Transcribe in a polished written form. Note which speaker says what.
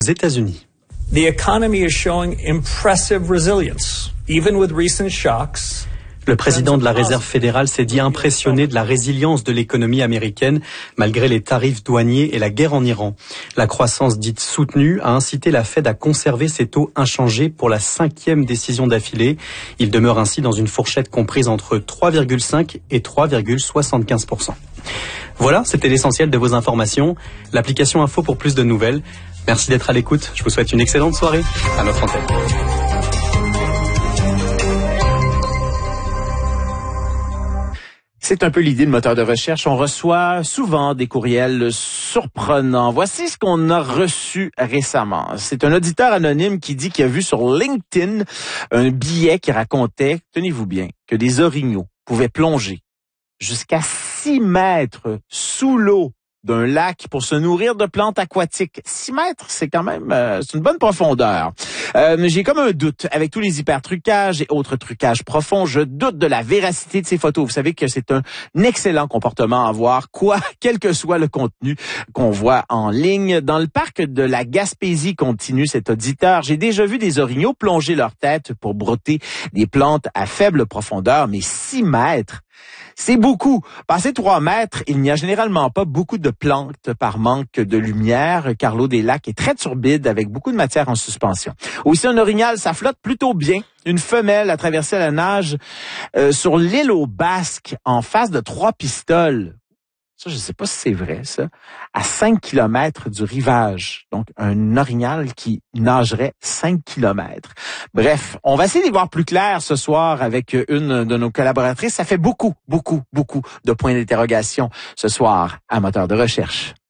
Speaker 1: aux États-Unis.
Speaker 2: The economy is showing impressive resilience, even with recent shocks.
Speaker 1: Le président de la Réserve fédérale s'est dit impressionné de la résilience de l'économie américaine malgré les tarifs douaniers et la guerre en Iran. La croissance dite soutenue a incité la Fed à conserver ses taux inchangés pour la 5e décision d'affilée. Il demeure ainsi dans une fourchette comprise entre 3,5 et 3,75%. Voilà, c'était l'essentiel de vos informations. L'application Info pour plus de nouvelles. Merci d'être à l'écoute. Je vous souhaite une excellente soirée à notre antenne.
Speaker 3: C'est un peu l'idée de moteur de recherche. On reçoit souvent des courriels surprenants. Voici ce qu'on a reçu récemment. C'est un auditeur anonyme qui dit qu'il a vu sur LinkedIn un billet qui racontait, tenez-vous bien, que des orignaux pouvaient plonger jusqu'à 6 mètres sous l'eau d'un lac pour se nourrir de plantes aquatiques. 6 mètres, c'est quand même c'est une bonne profondeur. J'ai comme un doute. Avec tous les hypertrucages et autres trucages profonds, je doute de la véracité de ces photos. Vous savez que c'est un excellent comportement à avoir, quel que soit le contenu qu'on voit en ligne. Dans le parc de la Gaspésie, continue cet auditeur, j'ai déjà vu des orignaux plonger leur tête pour broter des plantes à faible profondeur, mais 6 mètres, c'est beaucoup. Passé 3 mètres, il n'y a généralement pas beaucoup de plantes par manque de lumière, car l'eau des lacs est très turbide avec beaucoup de matière en suspension. Aussi, un orignal, ça flotte plutôt bien. Une femelle a traversé la nage sur l'île aux Basques en face de 3 pistoles. Ça, je ne sais pas si c'est vrai, ça. À 5 kilomètres du rivage. Donc, un orignal qui nagerait 5 kilomètres. Bref, on va essayer d'y voir plus clair ce soir avec une de nos collaboratrices. Ça fait beaucoup de points d'interrogation ce soir à Moteur de recherche.